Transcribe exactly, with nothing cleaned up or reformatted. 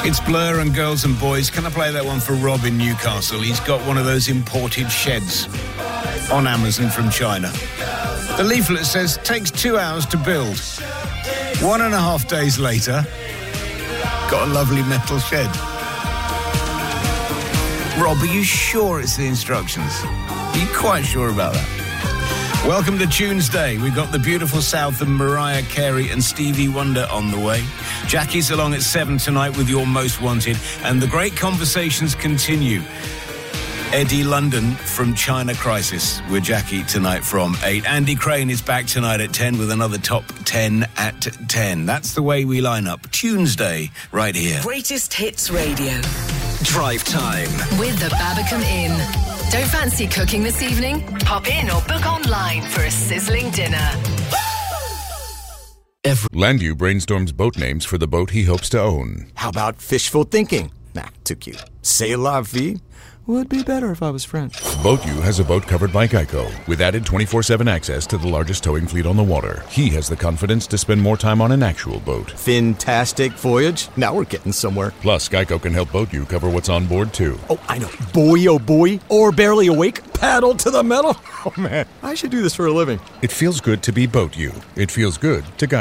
It's Blur and Girls and Boys. Can I play that one for Rob in Newcastle? He's got one of those imported sheds on Amazon from China. The leaflet says, takes two hours to build. One and a half days later, got a lovely metal shed. Rob, are you sure it's the instructions? Are you quite sure about that? Welcome to Tuesday. We've got the beautiful South and Mariah Carey and Stevie Wonder on the way. Jackie's along at seven tonight with Your Most Wanted, and the great conversations continue. Eddie London from China Crisis with Jackie tonight from eight. Andy Crane is back tonight at ten with another top ten at ten. That's the way we line up. Tuesday, right here. Greatest Hits Radio. Drive Time. With the Babacom Inn. Don't fancy cooking this evening? Pop in or book online for a sizzling dinner. Every- Landu brainstorms boat names for the boat he hopes to own. How about fishful thinking? Nah, too cute. C'est la vie? Would be better if I was French. BoatU has a boat covered by Geico, with added twenty-four seven access to the largest towing fleet on the water. He has the confidence to spend more time on an actual boat. Fantastic voyage. Now we're getting somewhere. Plus, Geico can help BoatU cover what's on board, too. Oh, I know. Boy, oh boy. Or barely awake. Paddle to the metal. Oh, man. I should do this for a living. It feels good to be BoatU. It feels good to Geico.